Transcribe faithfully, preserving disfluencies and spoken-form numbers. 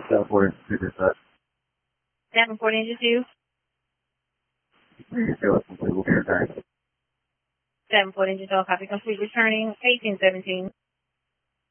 Davenport Engine two dispatch. Davenport Engine two. Davenport Engine two, copy, complete, returning eighteen seventeen.